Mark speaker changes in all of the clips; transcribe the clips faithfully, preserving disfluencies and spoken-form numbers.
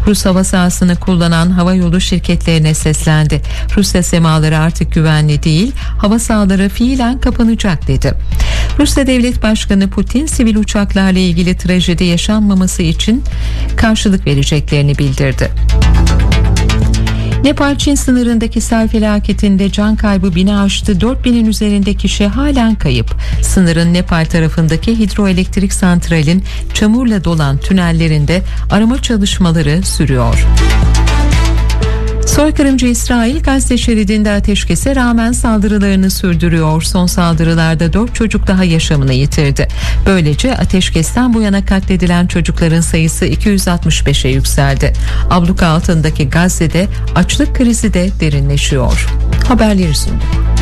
Speaker 1: Rus hava sahasını kullanan havayolu şirketlerine seslendi. Rusya semaları artık güvenli değil, hava sahaları fiilen kapanacak dedi. Rusya Devlet Başkanı Putin, sivil uçaklarla ilgili trajedi yaşanmaması için karşılık vereceklerini bildirdi. Nepal-Çin sınırındaki sel felaketinde can kaybı bini aştı. dört binin üzerinde kişi halen kayıp. Sınırın Nepal tarafındaki hidroelektrik santralin çamurla dolan tünellerinde arama çalışmaları sürüyor. Soykırımcı İsrail Gazze şeridinde ateşkese rağmen saldırılarını sürdürüyor. Son saldırılarda dört çocuk daha yaşamını yitirdi. Böylece ateşkesten bu yana katledilen çocukların sayısı iki yüz altmış beşe yükseldi. Abluka altındaki Gazze'de açlık krizi de derinleşiyor. Haberleri sunduk.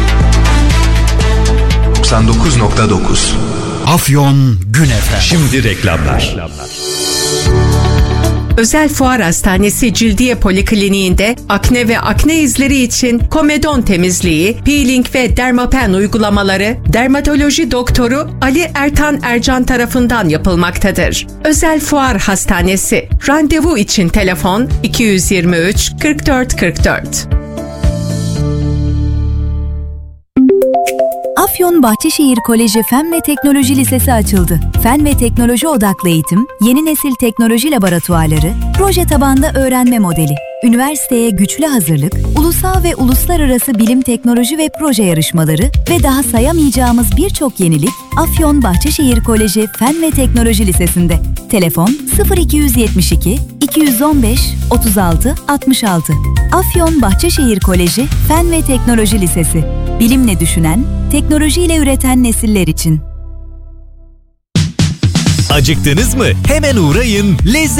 Speaker 2: doksan dokuz nokta dokuz
Speaker 3: Afyon Gün Efem.
Speaker 4: Şimdi reklamlar.
Speaker 5: Özel Fuar Hastanesi Cildiye Polikliniğinde akne ve akne izleri için komedon temizliği, peeling ve dermapen uygulamaları dermatoloji doktoru Ali Ertan Ercan tarafından yapılmaktadır. Özel Fuar Hastanesi. Randevu için telefon iki yüz yirmi üç kırk dört kırk dört.
Speaker 6: Afyon Bahçeşehir Koleji Fen ve Teknoloji Lisesi açıldı. Fen ve teknoloji odaklı eğitim, yeni nesil teknoloji laboratuvarları, proje tabanlı öğrenme modeli, üniversiteye güçlü hazırlık, ulusal ve uluslararası bilim, teknoloji ve proje yarışmaları ve daha sayamayacağımız birçok yenilik Afyon Bahçeşehir Koleji Fen ve Teknoloji Lisesi'nde. Telefon sıfır iki yetmiş iki iki yüz on beş otuz altı altmış altı. Afyon Bahçeşehir Koleji Fen ve Teknoloji Lisesi. Bilimle düşünen, teknolojiyle üreten nesiller için.
Speaker 4: Acıktınız mı? Hemen uğrayın. Lezzet